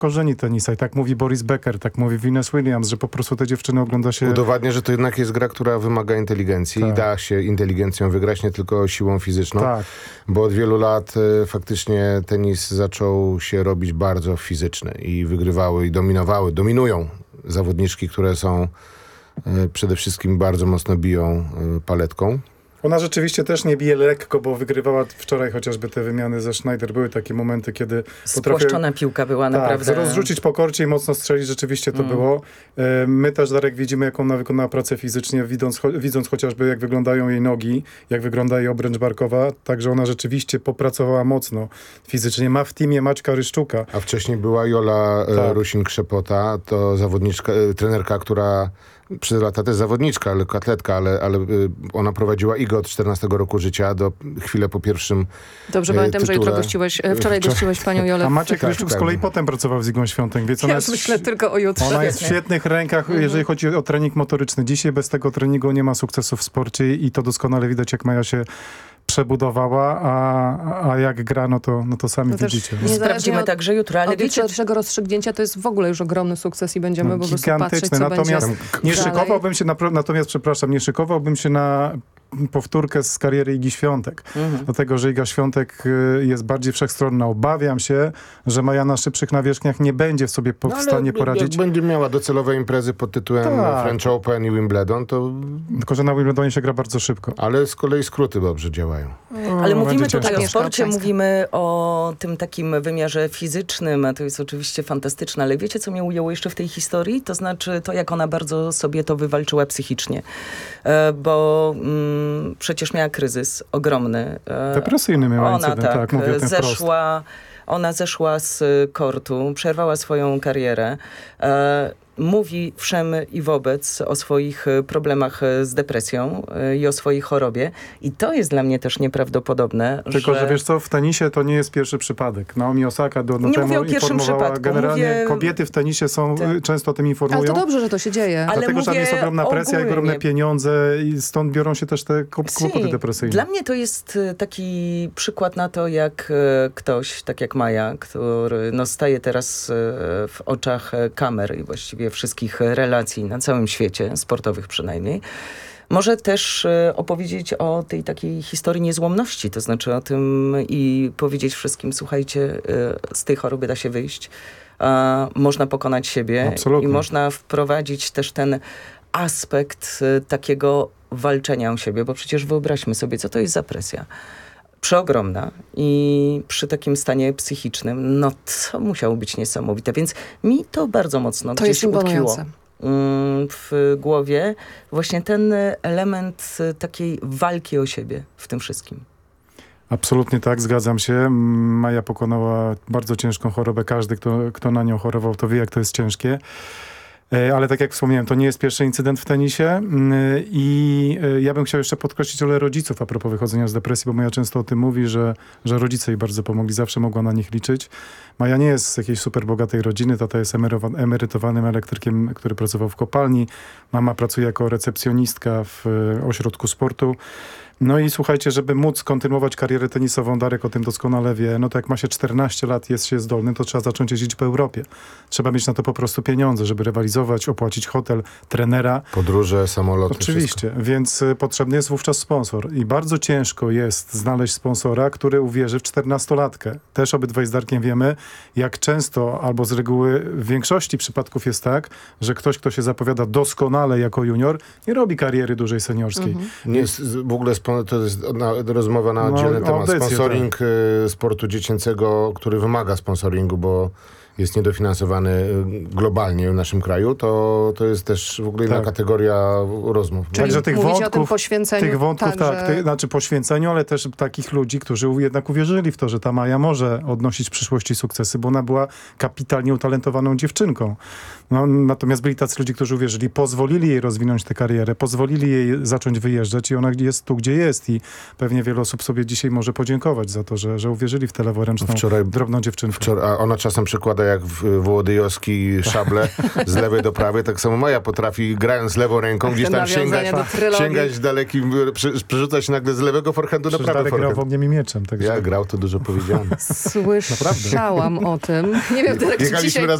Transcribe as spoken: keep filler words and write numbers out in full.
korzeni tenisa i tak mówi Boris Becker, tak mówi Venus Williams, że po prostu te dziewczyny ogląda się... Udowadnia, że to jednak jest gra, która wymaga inteligencji tak. i da się inteligencją wygrać, nie tylko siłą fizyczną, tak. bo od wielu lat y, faktycznie tenis zaczął się robić bardzo fizyczny i wygrywały i dominowały, dominują zawodniczki, które są y, przede wszystkim bardzo mocno biją y, paletką. Ona rzeczywiście też nie bije lekko, bo wygrywała wczoraj chociażby te wymiany ze Schneider. Były takie momenty, kiedy spłaszczona piłka była tak, naprawdę... rozrzucić po korcie i mocno strzelić, rzeczywiście to mm. było. My też, Darek, widzimy, jaką ona wykonała pracę fizycznie, widząc, cho- widząc chociażby, jak wyglądają jej nogi, jak wygląda jej obręcz barkowa. Także ona rzeczywiście popracowała mocno fizycznie. Ma w teamie Maćka Ryszczuka. A wcześniej była Jola tak. Rusin-Krzepota, to zawodniczka, trenerka, która... Przez lata też zawodniczka, lekkoatletka, ale, ale ona prowadziła I G A od czternastego roku życia do chwilę po pierwszym Dobrze, e, pamiętam, tytule. że jutro gościłeś, wczoraj gościłeś panią Jolę. A Maciek tak, Ryszczuk tak. z kolei potem pracował z Igą Świątek, więc ona Ja jest, myślę tylko o jutrze. ona jest w świetnych rękach, jeżeli chodzi o trening motoryczny. Dzisiaj bez tego treningu nie ma sukcesu w sporcie i to doskonale widać, jak Maja się przebudowała, a, a jak gra, no to, no to sami No też widzicie. nie Sprawdzimy od, także jutro, ale od wiecie... jutrzejszego rozstrzygnięcia to jest w ogóle już ogromny sukces i będziemy No, po prostu patrzeć, co natomiast będzie nie dalej. szykowałbym się, na, natomiast przepraszam, nie szykowałbym się na powtórkę z kariery Igi Świątek. Mhm. Dlatego, że Iga Świątek jest bardziej wszechstronna. Obawiam się, że Maja na szybszych nawierzchniach nie będzie w sobie po, no, w stanie poradzić. Jak będzie miała docelowe imprezy pod tytułem tak. French Open i Wimbledon, to... Tylko, że na Wimbledonie się gra bardzo szybko. Ale z kolei skróty dobrze działają. Ale no, mówimy tutaj ciężko. o sporcie, mówimy o tym takim wymiarze fizycznym, a to jest oczywiście fantastyczne, ale wiecie, co mnie ujęło jeszcze w tej historii? To znaczy to, jak ona bardzo sobie to wywalczyła psychicznie. E, bo mm, przecież miała kryzys ogromny. E, Depresyjny miała ona, incydent, tak, tak, mówię o tym zeszła, ona zeszła z kortu, przerwała swoją karierę. E, mówi wszem i wobec o swoich problemach z depresją i o swojej chorobie. I to jest dla mnie też nieprawdopodobne. Tylko, że, że wiesz co, w tenisie to nie jest pierwszy przypadek. Naomi Osaka do, do nie temu mówię o pierwszym informowała. przypadku. Generalnie mówię... kobiety w tenisie są, Ty. często o tym informują. Ale to dobrze, że to się dzieje. Ale Dlatego, że tam jest ogromna presja i ogólnie. ogromne pieniądze i stąd biorą się też te kłopoty Si. depresyjne. Dla mnie to jest taki przykład na to, jak ktoś, tak jak Maja, który no, staje teraz w oczach kamer i właściwie wszystkich relacji na całym świecie, sportowych przynajmniej, może też opowiedzieć o tej takiej historii niezłomności, to znaczy o tym i powiedzieć wszystkim, słuchajcie, z tej choroby da się wyjść, można pokonać siebie. Absolutnie. I można wprowadzić też ten aspekt takiego walczenia o siebie, bo przecież wyobraźmy sobie, co to jest za presja. Przeogromna i przy takim stanie psychicznym, no to musiało być niesamowite, więc mi to bardzo mocno to gdzieś jest utkwiło w głowie właśnie ten element takiej walki o siebie w tym wszystkim. Absolutnie tak, zgadzam się. Maja pokonała bardzo ciężką chorobę. Każdy, kto, kto na nią chorował, to wie, jak to jest ciężkie. Ale tak jak wspomniałem, to nie jest pierwszy incydent w tenisie i ja bym chciał jeszcze podkreślić rolę rodziców a propos wychodzenia z depresji, bo Maja często o tym mówi, że, że rodzice jej bardzo pomogli, zawsze mogła na nich liczyć. Maja nie jest z jakiejś super bogatej rodziny, tata jest emerytowanym elektrykiem, który pracował w kopalni, mama pracuje jako recepcjonistka w ośrodku sportu. No i słuchajcie, żeby móc kontynuować karierę tenisową, Darek o tym doskonale wie, no to jak ma się czternaście lat, jest się zdolny, to trzeba zacząć jeździć po Europie. Trzeba mieć na to po prostu pieniądze, żeby rywalizować, opłacić hotel, trenera. Podróże, samoloty. Oczywiście, wszystko. Więc y, potrzebny jest wówczas sponsor. I bardzo ciężko jest znaleźć sponsora, który uwierzy w czternastolatkę. Też obydwaj z Darkiem wiemy, jak często, albo z reguły w większości przypadków jest tak, że ktoś, kto się zapowiada doskonale jako junior, nie robi kariery dużej seniorskiej. Mhm. Nie jest w ogóle spon- to jest na, rozmowa na oddzielny no, temat. Audycję, Sponsoring tak. y, sportu dziecięcego, który wymaga sponsoringu, bo jest niedofinansowany globalnie w naszym kraju, to, to jest też w ogóle inna tak. kategoria rozmów. Czyli Także tych mówicie wątków, o tym poświęceniu. Tych wątków, tak, tak, że... ty, znaczy poświęceniu, ale też takich ludzi, którzy jednak uwierzyli w to, że ta Maja może odnosić w przyszłości sukcesy, bo ona była kapitalnie utalentowaną dziewczynką. No, natomiast byli tacy ludzie, którzy uwierzyli, pozwolili jej rozwinąć tę karierę, pozwolili jej zacząć wyjeżdżać i ona jest tu, gdzie jest i pewnie wiele osób sobie dzisiaj może podziękować za to, że, że uwierzyli w tę leworęczną, wczoraj, drobną dziewczynkę. Wczoraj, a ona czasem przykłada Prawda, jak Wołodyjowski szable z lewej do prawej, tak samo Maja potrafi, grając lewą ręką, gdzieś tam sięgać, sięgać dalekim, przerzucać nagle z lewego forehandu na prawy forehand. grał w ognie mi mieczem. Także... Ja grał, to dużo powiedziane. Słyszałam o tym. Nie wiem, Derek, czy dzisiaj...